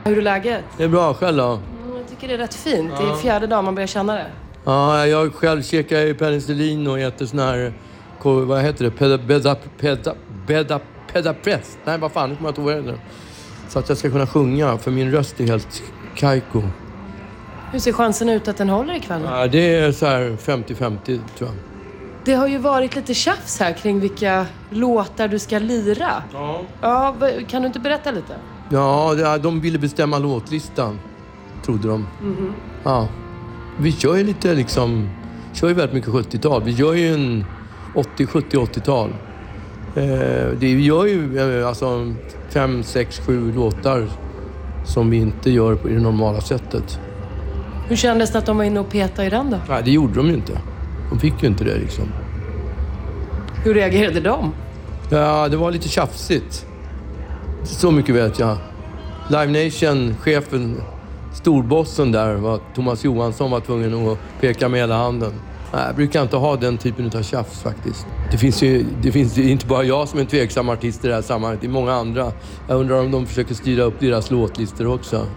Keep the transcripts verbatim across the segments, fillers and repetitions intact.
Hur är läget? Det är bra, själv då? Mm, jag tycker det är rätt fint. Ja. Det är fjärde dagen man börjar känna det. Ja, jag själv käkar ju penicillin och äter sån här... Vad heter det? Peda, peda, peda, peda, pedapress. Nej, vad fan, det kommer jag inte ihåg det. Så att jag ska kunna sjunga, för min röst är helt kajko. Hur ser chansen ut att den håller ikväll? Ja, det är så här femtio femtio, tror jag. Det har ju varit lite tjafs här kring vilka låtar du ska lira. Ja. Ja, kan du inte berätta lite? Ja, de ville bestämma låtlistan, trodde de. Mm-hmm. Ja. Vi kör ju lite liksom... kör ju väldigt mycket sjuttiotal. Vi gör ju en åttio, sjuttio, åttiotal. Eh, det, vi gör ju eh, alltså fem, sex, sju låtar som vi inte gör på det normala sättet. Hur kändes det att de var inne och petade i den då? Nej, det gjorde de ju inte. De fick ju inte det liksom. Hur reagerade de? Ja, det var lite tjafsigt. Så mycket vet jag. Live Nation, chefen, storbossen där, var Thomas Johansson, var tvungen att peka med hela handen. Nej, jag brukar inte ha den typen av tjafs faktiskt. Det finns ju det finns det är inte bara jag som är en tveksam artist i det här sammanhanget. Det är många andra. Jag undrar om de försöker styra upp deras låtlistor också.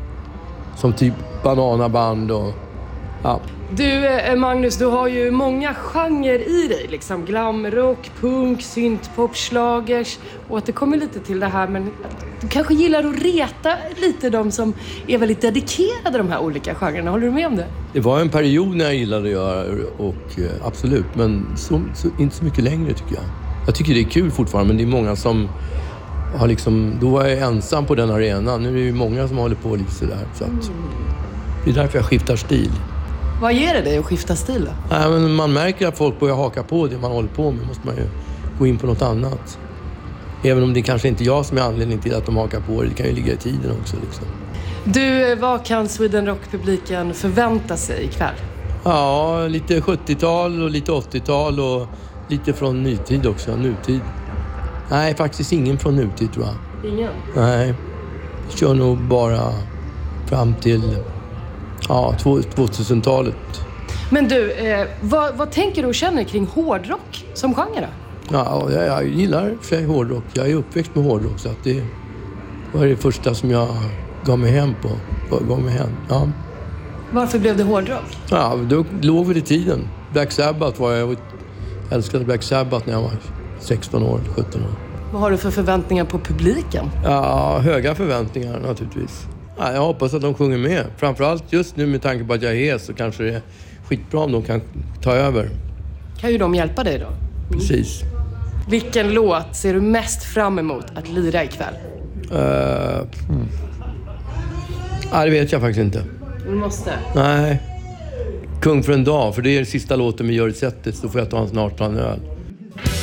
Som typ Bananaband och... Ja. Du, Magnus, du har ju många genrer i dig. Liksom glamrock, punk, syntpop, schlagers. Och att det kommer lite till det här, men du kanske gillar att reta lite de som är väldigt dedikerade de här olika genrerna. Håller du med om det? Det var en period när jag gillade att göra och absolut, men så, så, inte så mycket längre tycker jag. Jag tycker det är kul fortfarande, men det är många som har liksom... Då var jag ensam på den arenan. Nu är det ju många som håller på lite sådär. Så att, det är därför jag skiftar stil. Vad ger det dig att skifta stil då? Nej, men man märker att folk börjar haka på det man håller på med. Måste man ju gå in på något annat. Även om det kanske inte är jag som är anledning till att de hakar på det. Det kan ju ligga i tiden också. Liksom. Du, vad kan Sweden Rock-publiken förvänta sig ikväll? Ja, lite sjuttiotal och lite åttiotal och lite från nytid också, nutid. Nej, faktiskt ingen från nutid tror jag. Ingen? Nej, vi kör nog bara fram till... Ja, tvåtusentalet. Men du, eh, vad, vad tänker du och känner kring hårdrock som genre? Ja, jag, jag gillar för sig hårdrock. Jag är uppväxt med hårdrock så att det var det första som jag gav mig hem på. Gav mig hem, ja. Varför blev det hårdrock? Ja, då låg vi i tiden. Black Sabbath var jag... Jag älskade Black Sabbath när jag var sexton år, sjutton år. Vad har du för förväntningar på publiken? Ja, höga förväntningar naturligtvis. Ja, jag hoppas att de sjunger med. Framförallt just nu med tanke på att jag är hes så kanske det är skitbra om de kan ta över. Kan ju de hjälpa dig då? Mm. Precis. Vilken låt ser du mest fram emot att lira ikväll? Uh, mm. Ja, det vet jag faktiskt inte. Du måste? Nej. Kung för en dag, för det är den sista låten vi gör i sättet, så får jag ta en snart ta en öl.